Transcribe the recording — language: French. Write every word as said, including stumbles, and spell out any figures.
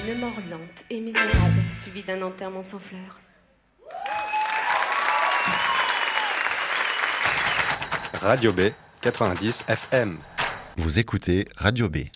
Une mort lente et misérable, suivie d'un enterrement sans fleurs. Radio B, quatre-vingt-dix F M. Vous écoutez Radio B.